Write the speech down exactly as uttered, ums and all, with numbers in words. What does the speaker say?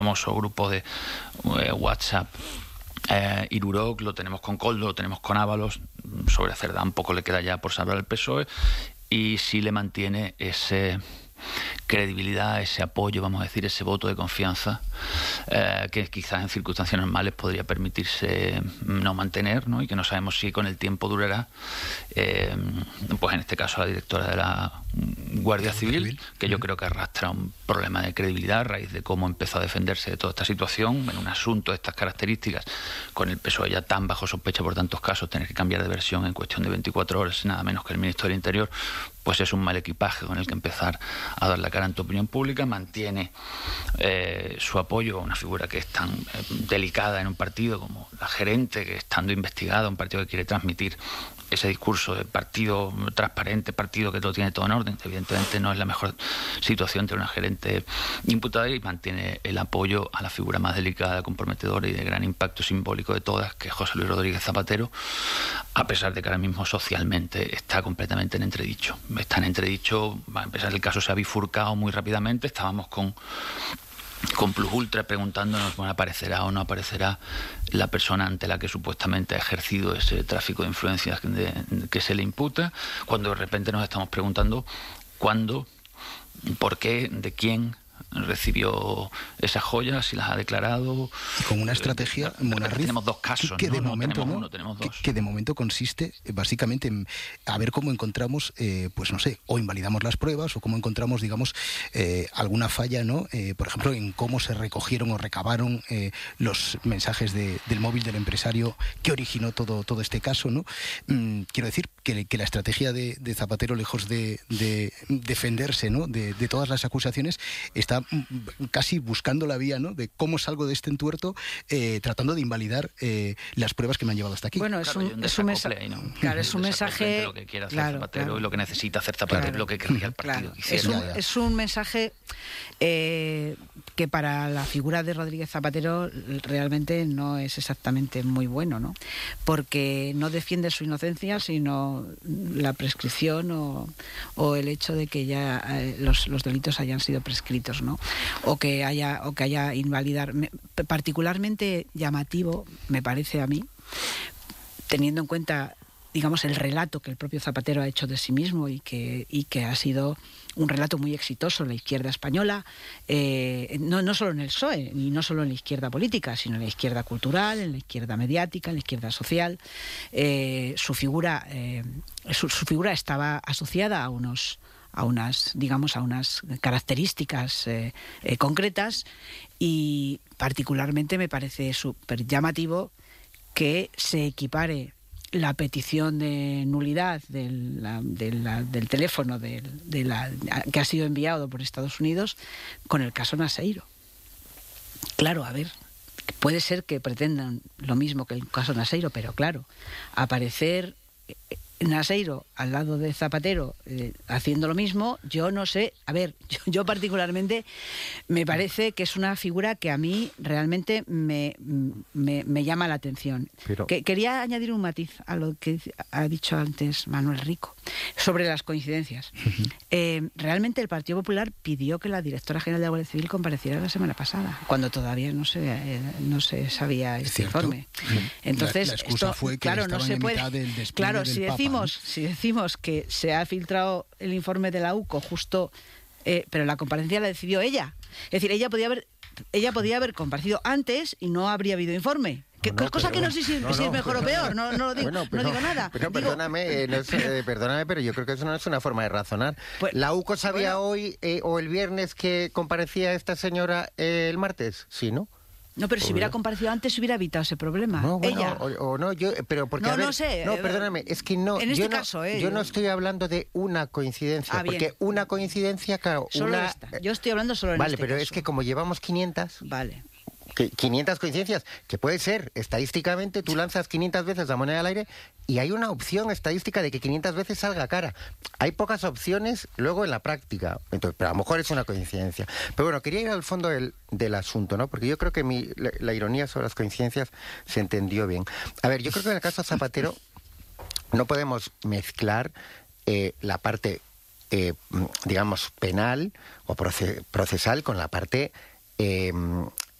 famoso grupo de eh, WhatsApp eh, Iruroc, lo tenemos con Koldo, lo tenemos con Ábalos. Sobre Cerdá un poco le queda ya por salvar el P S O E, y sí le mantiene ese credibilidad, ese apoyo, vamos a decir, ese voto de confianza eh, que quizás en circunstancias normales podría permitirse no mantener, ¿no? Y que no sabemos si con el tiempo durará. Eh, pues en este caso la directora de la Guardia Civil, que yo creo que arrastra un problema de credibilidad a raíz de cómo empezó a defenderse de toda esta situación en un asunto de estas características, con el P S O E ya tan bajo sospecha por tantos casos, tener que cambiar de versión en cuestión de veinticuatro horas, nada menos que el ministro del Interior, pues es un mal equipaje con el que empezar a dar la cara ante opinión pública. Mantiene eh, su apoyo a una figura que es tan eh, delicada en un partido como la gerente, que estando investigada, un partido que quiere transmitir ese discurso de partido transparente, partido que lo tiene todo en orden. Evidentemente no es la mejor situación de una gerente imputada, y mantiene el apoyo a la figura más delicada, comprometedora y de gran impacto simbólico de todas, que es José Luis Rodríguez Zapatero, a pesar de que ahora mismo socialmente está completamente en entredicho. Está en entredicho, a pesar del caso se ha bifurcado muy rápidamente. Estábamos con con Plus Ultra preguntándonos, bueno, ¿aparecerá o no aparecerá la persona ante la que supuestamente ha ejercido ese tráfico de influencias de, de, que se le imputa? Cuando de repente nos estamos preguntando cuándo, por qué, de quién recibió esas joyas, si las ha declarado. Y con una estrategia, eh, Munarriz, tenemos dos casos, que, que ¿no? de no momento tenemos no, uno, tenemos dos. Que, que de momento consiste eh, básicamente en a ver cómo encontramos, eh, pues no sé, o invalidamos las pruebas, o cómo encontramos, digamos, eh, alguna falla, ¿no? Eh, por ejemplo, en cómo se recogieron o recabaron eh, los mensajes de, del móvil del empresario que originó todo, todo este caso, ¿no? Mm, quiero decir que, que la estrategia de, de Zapatero, lejos de, de defenderse, ¿no? de, de todas las acusaciones, está casi buscando la vía, ¿no? De cómo salgo de este entuerto, eh, tratando de invalidar eh, las pruebas que me han llevado hasta aquí. Bueno, es claro, un, un es un mensaje, ¿no? claro, es un mensaje, lo que quiere hacer claro, Zapatero, claro. y lo que necesita hacer Zapatero, Claro. lo que querría el partido. Claro. Que Es, un, Ya, ya. es un mensaje eh, que para la figura de Rodríguez Zapatero realmente no es exactamente muy bueno, ¿no? Porque no defiende su inocencia, sino la prescripción o, o el hecho de que ya eh, los, los delitos hayan sido prescritos, ¿no? O que haya o que haya invalidar. Me, particularmente llamativo me parece a mí, teniendo en cuenta, digamos, el relato que el propio Zapatero ha hecho de sí mismo y que, y que ha sido un relato muy exitoso en la izquierda española, eh, no, no solo en el P S O E, y no solo en la izquierda política, sino en la izquierda cultural, en la izquierda mediática, en la izquierda social. Eh, su figura, eh, su, su figura estaba asociada a unos a unas, digamos, a unas características eh, eh, concretas, y particularmente me parece súper llamativo que se equipare la petición de nulidad de la, de la, del teléfono de, de la, que ha sido enviado por Estados Unidos con el caso Naseiro. Claro, a ver, puede ser que pretendan lo mismo que el caso Naseiro, pero claro, aparecer Naseiro al lado de Zapatero eh, haciendo lo mismo, yo no sé, a ver, yo, yo particularmente me parece que es una figura que a mí realmente me, me, me llama la atención. Pero... Que, quería añadir un matiz a lo que ha dicho antes Manuel Rico sobre las coincidencias. Uh-huh. Eh, realmente el Partido Popular pidió que la directora general de la Guardia Civil compareciera la semana pasada, cuando todavía no se, eh, no se sabía este ¿Cierto? informe. Entonces, la, la excusa esto, fue que claro, no se puede. Del Claro, del si Papa, decimos, ¿no? si decimos que se ha filtrado el informe de la U C O justo, eh, pero la comparecencia la decidió ella. Es decir, ella podía haber, ella podía haber comparecido antes y no habría habido informe. Que, no, cosa pero, que no sé si, no, si es no, mejor pero, o peor, no, no, lo digo, bueno, pero, no digo nada. Pero digo, perdóname, eh, no es, eh, perdóname, pero yo creo que eso no es una forma de razonar. Pues, ¿La U C O sabía bueno, hoy eh, o el viernes que comparecía esta señora eh, el martes? Sí, ¿no? No, pero si hubiera comparecido antes, hubiera evitado ese problema. No, bueno, ella. O, o no, yo, pero porque No, a ver, no sé. No, perdóname, es que no. En yo este no, caso, ¿eh? Yo no estoy hablando de una coincidencia, Ah, bien. porque una coincidencia, claro, Solo una. esta. Yo estoy hablando solo en Vale, este pero caso. es que como llevamos quinientas. Vale. Que quinientas coincidencias, que puede ser, estadísticamente, tú lanzas quinientas veces la moneda al aire y hay una opción estadística de que quinientas veces salga cara. Hay pocas opciones luego en la práctica, entonces, pero a lo mejor es una coincidencia. Pero bueno, quería ir al fondo del, del asunto, ¿no? Porque yo creo que mi, la, la ironía sobre las coincidencias se entendió bien. A ver, yo creo que en el caso Zapatero no podemos mezclar eh, la parte, eh, digamos, penal o proce- procesal con la parte eh,